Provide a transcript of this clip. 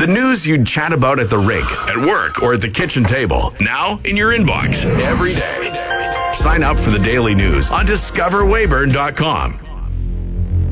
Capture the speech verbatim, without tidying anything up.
The news you'd chat about at the rink, at work, or at the kitchen table. Now in your inbox every day. Sign up for the daily news on discover weyburn dot com.